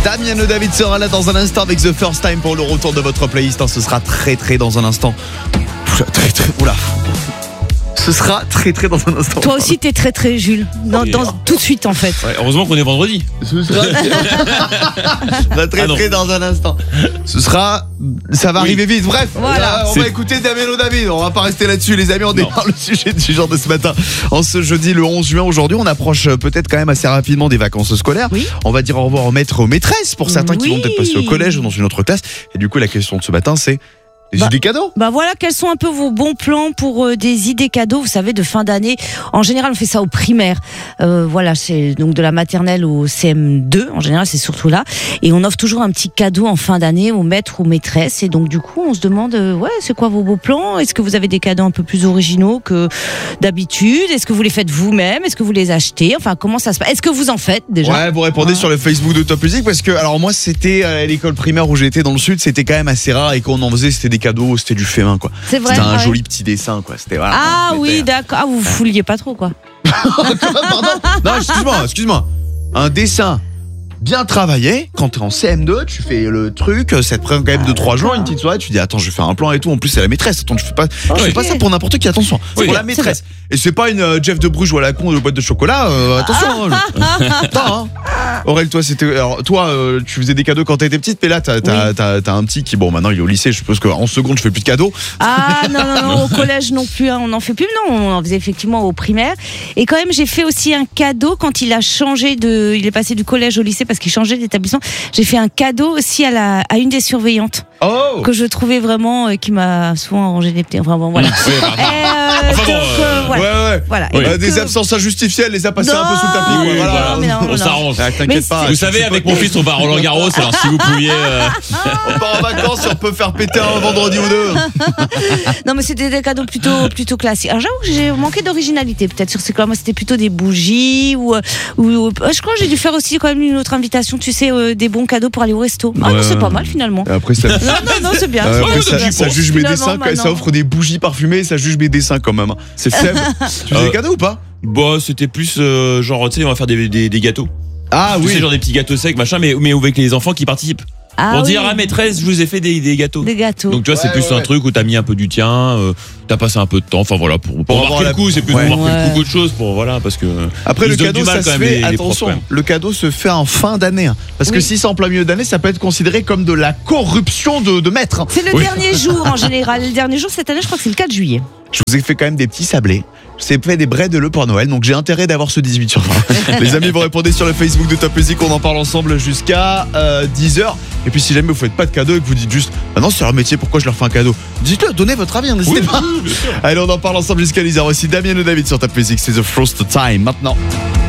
Damien Le David sera là dans un instant avec The First Time pour le retour de votre playlist. Ce sera très dans un instant. Oula. Ce sera très dans un instant. Toi aussi t'es très Jules. Tout de suite en fait. Ouais, heureusement qu'on est vendredi. Ce sera très dans un instant. Ça va arriver vite. Bref, voilà. On va écouter Damien Le David. On va pas rester là-dessus, les amis. On démarre le sujet du jour de ce matin. En ce jeudi, le 11 juin, aujourd'hui, on approche peut-être quand même assez rapidement des vacances scolaires. Oui. On va dire au revoir aux maîtres, aux maîtresses pour certains qui vont peut-être passer au collège ou dans une autre classe. Et du coup, la question de ce matin, c'est des idées cadeaux. Voilà, quels sont un peu vos bons plans pour des idées cadeaux, vous savez, de fin d'année. En général, on fait ça au primaire. Voilà, c'est donc de la maternelle au CM2. En général, c'est surtout là. Et on offre toujours un petit cadeau en fin d'année aux maîtres ou maîtresses. Et donc, du coup, on se demande, c'est quoi vos beaux plans? Est-ce que vous avez des cadeaux un peu plus originaux que d'habitude? Est-ce que vous les faites vous-même? Est-ce que vous les achetez? Enfin, comment ça se passe? Est-ce que vous en faites déjà? Ouais, vous répondez sur le Facebook de Top Music parce que, alors moi, c'était à l'école primaire où j'étais dans le sud, c'était quand même assez rare et quand on en faisait, c'était des cadeaux, c'était du fait main, quoi. C'est vrai. C'était un joli petit dessin, quoi. C'était voilà. Ah oui, d'accord. Ah, vous fouliez pas trop, quoi. Pardon. Non, excuse-moi. Un dessin bien travaillé. Quand t'es en CM2, tu fais le truc, ça te prend quand même 2-3 jours, une petite soirée, tu dis attends, je vais faire un plan et tout. En plus, c'est la maîtresse. Attends, je fais pas ça pour n'importe qui. Attention, c'est pour la maîtresse. Et c'est pas une Jeff de Bruges ou à la con de boîte de chocolat. Attention. Attends. Aurèle, toi, tu faisais des cadeaux quand t'étais petite, mais là, t'as un petit qui, bon, maintenant il est au lycée. Je suppose qu'en seconde, je fais plus de cadeaux. Ah non, au collège non plus. On n'en fait plus. Non, on en faisait effectivement au primaire. Et quand même, j'ai fait aussi un cadeau quand il a changé il est passé du collège au lycée parce qu'il changeait d'établissement. J'ai fait un cadeau aussi à une des surveillantes. Oh. Que je trouvais vraiment, qui m'a souvent arrangé des petits. Vraiment, voilà. Voilà. Des absences injustifiées, elle les a passées un peu sous le tapis. Oui, voilà. Non. On s'arrange. T'inquiète pas. Vous savez, avec mon fils, on va à Roland-Garros. Alors si vous pouviez. On part en vacances et on peut faire péter un vendredi ou deux. Non, mais c'était des cadeaux plutôt classiques. Alors j'avoue que j'ai manqué d'originalité peut-être sur ces cas. Moi, c'était plutôt des bougies ou je crois que j'ai dû faire aussi quand même une autre invitation. Tu sais, des bons cadeaux pour aller au resto. Ah non, c'est pas mal finalement. Après ça. Non, c'est bien. Ça juge mes dessins, ça offre des bougies parfumées, ça juge mes dessins quand même. C'est faible. Tu faisais des cadeaux ou pas? Bah, c'était plus genre, tu sais, on va faire des gâteaux. Ah oui. Tu sais, genre des petits gâteaux secs, machin, mais avec les enfants qui participent. Pour dire à maîtresse, je vous ai fait des gâteaux. Des gâteaux. Donc tu vois, c'est plus un truc où t'as mis un peu du tien, t'as passé un peu de temps. Enfin voilà, pour marquer le coup, c'est plus pour marquer le coup qu'autre chose. Parce que après le cadeau, ça se fait. Attention, le cadeau se fait en fin d'année, parce que si c'est en plein milieu d'année, ça peut être considéré comme de la corruption de maître. C'est le dernier jour en général. Le dernier jour cette année, je crois que c'est le 4 juillet. Je vous ai fait quand même des petits sablés. Je vous ai fait des bretelles pour Noël, donc j'ai intérêt d'avoir ce 18 sur 20. Les amis, vous répondez sur le Facebook de Top Music, on en parle ensemble jusqu'à 10h. Et puis si jamais vous faites pas de cadeau et que vous dites juste non, c'est leur métier, pourquoi je leur fais un cadeau, dites-le, donnez votre avis, n'hésitez pas. Allez, on en parle ensemble jusqu'à 10h. Aussi Damien Le David sur Top Music, c'est The First Time maintenant.